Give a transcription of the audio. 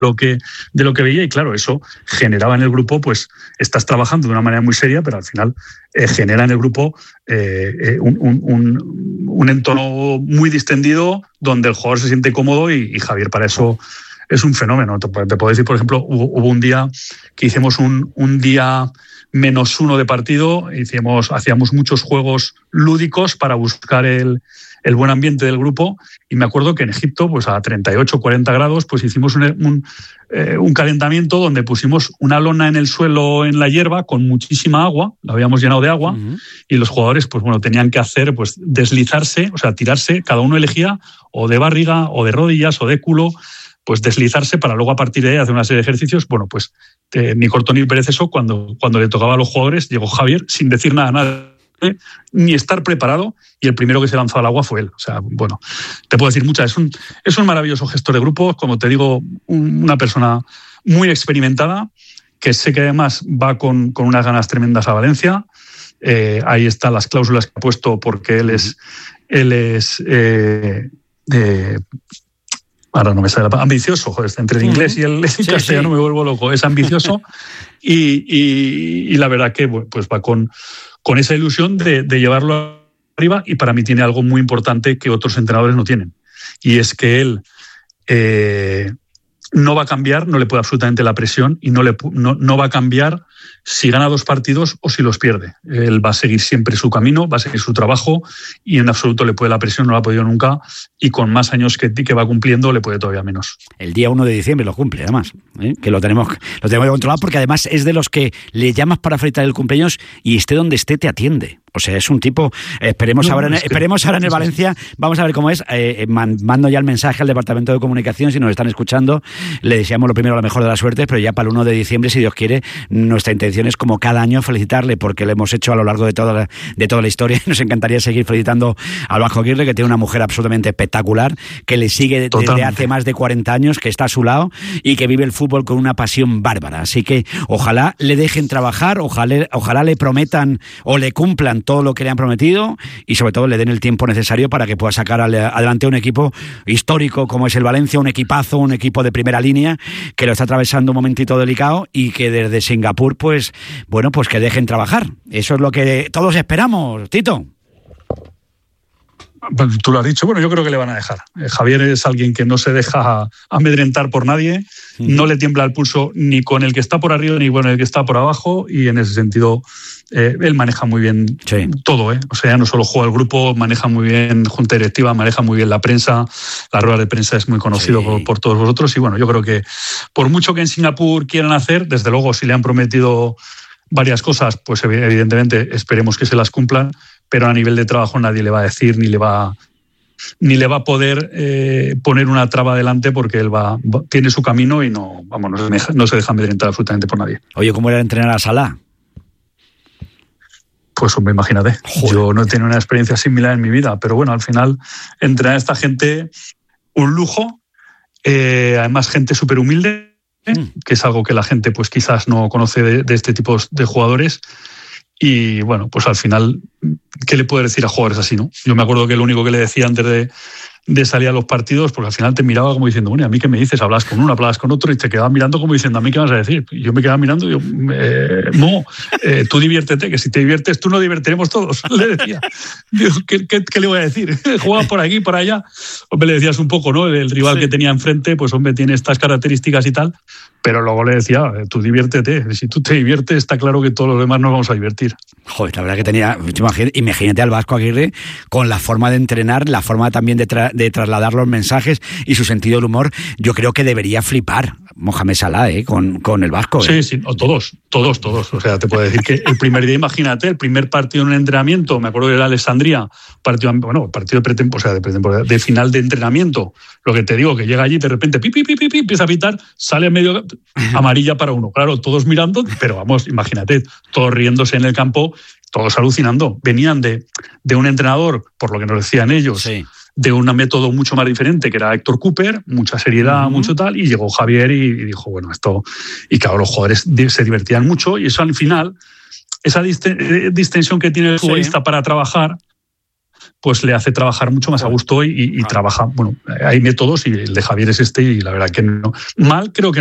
de lo que veía, y claro, eso generaba en el grupo, pues estás trabajando de una manera muy seria, pero al final genera en el grupo un entorno muy distendido donde el jugador se siente cómodo, y Javier para eso es un fenómeno. Te puedo decir, por ejemplo, hubo un día que hicimos un día -1 de partido, hacíamos muchos juegos lúdicos para buscar el buen ambiente del grupo, y me acuerdo que en Egipto, pues a 38, 40 grados, pues hicimos un calentamiento donde pusimos una lona en el suelo, en la hierba, con muchísima agua, la habíamos llenado de agua, y los jugadores, pues bueno, tenían que hacer, pues deslizarse, o sea, tirarse, cada uno elegía o de barriga, o de rodillas, o de culo, pues deslizarse para luego a partir de ahí hacer una serie de ejercicios. Bueno, pues ni corto ni perezoso, cuando le tocaba a los jugadores, llegó Javier sin decir nada, ni estar preparado, y el primero que se lanzó al agua fue él. O sea, bueno, te puedo decir muchas. Es un maravilloso gestor de grupos, como te digo, una persona muy experimentada, que sé que además va con unas ganas tremendas a Valencia. Ahí están las cláusulas que ha puesto, porque él es ahora no me sale ambicioso, joder, entre el inglés y el castellano me vuelvo loco. Es ambicioso y la verdad que pues va con esa ilusión de llevarlo arriba, y para mí tiene algo muy importante que otros entrenadores no tienen, y es que él no va a cambiar, no le puede absolutamente la presión, y no va a cambiar si gana 2 partidos o si los pierde. Él va a seguir siempre su camino, va a seguir su trabajo, y en absoluto le puede la presión, no la ha podido nunca, y con más años que va cumpliendo le puede todavía menos. El día 1 de diciembre lo cumple, además, que lo tenemos controlado, porque además es de los que le llamas para felicitar el cumpleaños y esté donde esté te atiende. O sea, es un tipo, esperemos ahora en el Valencia, vamos a ver cómo es. Mando ya el mensaje al Departamento de Comunicación, si nos están escuchando, le deseamos lo primero, lo mejor de la suerte, pero ya para el 1 de diciembre, si Dios quiere, nuestra intención es, como cada año, felicitarle, porque lo hemos hecho a lo largo de toda la historia. Nos encantaría seguir felicitando al Vasco Aguirre, que tiene una mujer absolutamente espectacular, que le sigue desde hace más de 40 años, que está a su lado y que vive el fútbol con una pasión bárbara. Así que ojalá le dejen trabajar, ojalá le prometan o le cumplan todo lo que le han prometido, y sobre todo le den el tiempo necesario para que pueda sacar adelante un equipo histórico como es el Valencia, un equipazo, un equipo de primera línea que lo está atravesando un momentito delicado, y que desde Singapur, pues bueno, pues que dejen trabajar. Eso es lo que todos esperamos, Tito. Tú lo has dicho, bueno, yo creo que le van a dejar. Javier es alguien que no se deja amedrentar por nadie, no le tiembla el pulso ni con el que está por arriba ni con el que está por abajo, y en ese sentido él maneja muy bien todo, O sea, no solo juega el grupo, maneja muy bien junta directiva, maneja muy bien la prensa, la rueda de prensa es muy conocido por todos vosotros, y bueno, yo creo que por mucho que en Singapur quieran hacer, desde luego si le han prometido varias cosas, pues evidentemente esperemos que se las cumplan, pero a nivel de trabajo nadie le va a decir ni le va a poder poner una traba delante, porque él tiene su camino y no se deja amedrentar absolutamente por nadie. Oye, ¿cómo era entrenar a Salah? Pues hombre, imagínate. Joder. Yo no he tenido una experiencia similar en mi vida, pero bueno, al final entrenar a esta gente, un lujo, además gente súper humilde, que es algo que la gente pues quizás no conoce de este tipo de jugadores. Y bueno, pues al final, ¿qué le puedo decir a jugadores así, no? Yo me acuerdo que lo único que le decía antes de salir a los partidos, porque al final te miraba como diciendo, bueno, ¿a mí qué me dices? Hablas con uno, hablas con otro, y te quedabas mirando como diciendo, ¿a mí qué vas a decir? Y yo me quedaba mirando y tú diviértete, que si te diviertes tú, nos divertiremos todos, le decía. Digo, ¿qué le voy a decir? Juega por aquí, por allá. Hombre, le decías un poco, ¿no? El rival que tenía enfrente, pues hombre, tiene estas características y tal, pero luego le decía, tú diviértete, si tú te diviertes, está claro que todos los demás nos vamos a divertir. Joder, la verdad que tenía, imagínate al Vasco Aguirre con la forma de entrenar, la forma también de trasladar los mensajes y su sentido del humor. Yo creo que debería flipar Mohamed Salah, con el Vasco. Sí, o todos. O sea, te puedo decir que el primer día, imagínate, el primer partido en un entrenamiento, me acuerdo que era Alessandria, partido de pretemporada, de final de entrenamiento. Lo que te digo, que llega allí de repente, empieza a pitar, sale medio amarilla para uno. Claro, todos mirando, pero vamos, imagínate, todos riéndose en el campo, todos alucinando. Venían de un entrenador, por lo que nos decían ellos, de un método mucho más diferente, que era Héctor Cooper, mucha seriedad, mucho tal, y llegó Javier y dijo, bueno, esto... Y claro, los jugadores se divertían mucho, y eso al final, esa distensión que tiene el futbolista para trabajar, pues le hace trabajar mucho más a gusto y trabaja. Bueno, hay métodos y el de Javier es este y la verdad que no. Mal creo que